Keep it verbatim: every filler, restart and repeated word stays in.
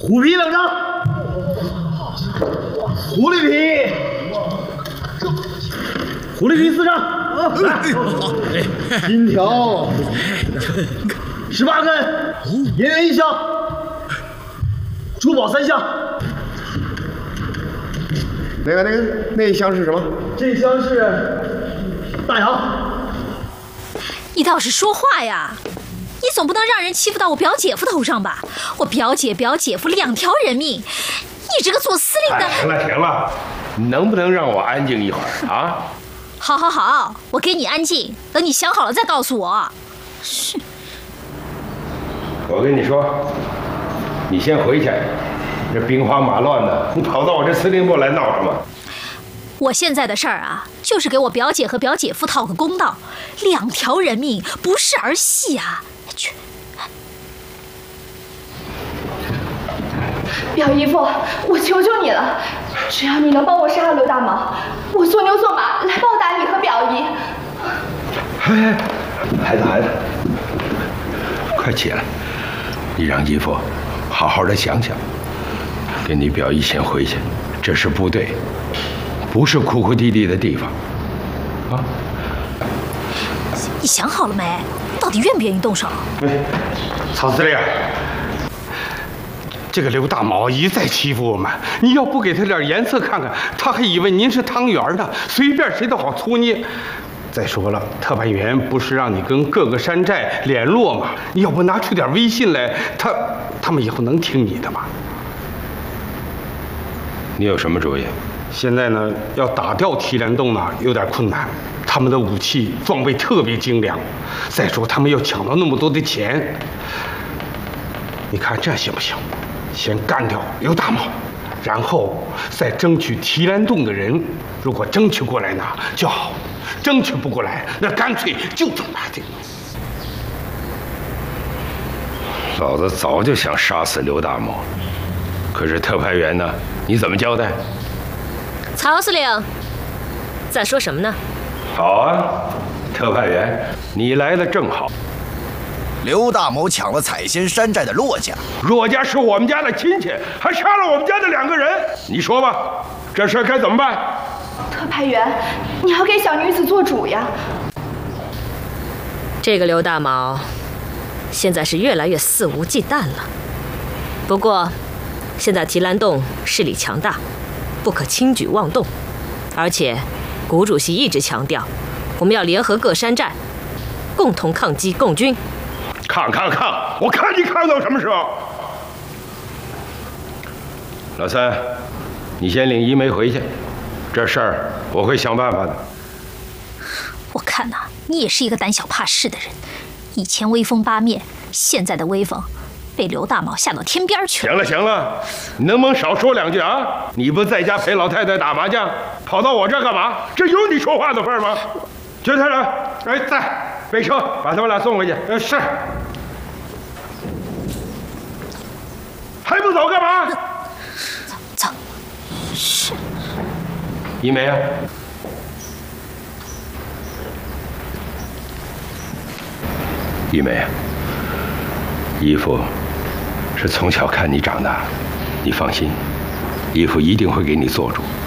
虎皮两张，狐狸皮，狐狸皮四张，来，金条十八根，银元一箱，珠宝三箱。 那个那个那一箱是什么？ 这一箱是大洋。 你倒是说话呀！你总不能让人欺负到我表姐夫头上吧？我表姐表姐夫两条人命，你这个做司令的…… 停了停了，你能不能让我安静一会儿啊？ 好好好，我给你安静，等你想好了再告诉我。是。 我跟你说，你先回去，这兵荒马乱的，你跑到我这司令部来闹什么？ 我现在的事儿啊，就是给我表姐和表姐夫讨个公道，两条人命不是儿戏啊！去。 表姨夫，我求求你了，只要你能帮我杀了刘大毛，我做牛做马来报答你和表姨。 哎，孩子孩子，快起来！你让姨父好好的想想，跟你表姨先回去，这是部队，不是哭哭啼啼的地方，啊！ 你想好了没？到底愿不愿意动手？ 哎，曹司令。 这个刘大毛一再欺负我们，你要不给他点颜色看看，他还以为您是汤圆呢，随便谁都好搓捏。再说了，特派员不是让你跟各个山寨联络吗？你要不拿出点威信来，他他们以后能听你的吗？ 你有什么主意？ 现在呢，要打掉提篮洞呢，有点困难。他们的武器装备特别精良，再说他们要抢到那么多的钱，你看这行不行？先干掉刘大毛，然后再争取提篮洞的人。如果争取过来呢就好，争取不过来，那干脆就这么办的。 老子早就想杀死刘大毛，可是特派员呢？你怎么交代？ 曹司令，在说什么呢？ 好啊，特派员，你来的正好。 刘大谋抢了采仙山寨的骆家， 骆家是我们家的亲戚，还杀了我们家的两个人，你说吧，这事该怎么办？ 特派员，你要给小女子做主呀！ 这个刘大毛，现在是越来越肆无忌惮了。不过，现在提篮洞势力强大，不可轻举妄动，而且，谷主席一直强调，我们要联合各山寨，共同抗击共军。 抗抗抗！我看你抗到什么时候！老三，你先领一梅回去，这事儿我会想办法的。 我看呐、啊，你也是一个胆小怕事的人，以前威风八面，现在的威风被刘大毛吓到天边去了。 行了行了，你能不能少说两句啊？你不在家陪老太太打麻将，跑到我这干嘛？这有你说话的份儿吗？决策人，哎，在。备车，把他们俩送回去。呃，是。还不走干嘛？ 走走。是。 一梅啊，一梅啊，姨父是从小看你长大，你放心，姨父一定会给你做主。